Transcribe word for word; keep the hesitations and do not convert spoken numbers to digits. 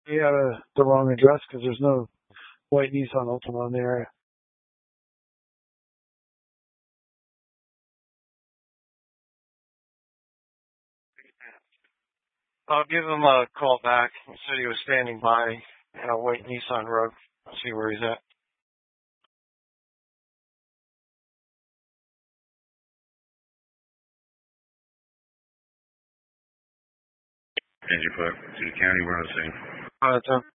You had uh, the wrong address because there's no white Nissan Altima in the area. I'll give him a call back. He said he was standing by uh, white Nissan Road. I'll see where he's at. As you put to the county road scene. All right, Tim.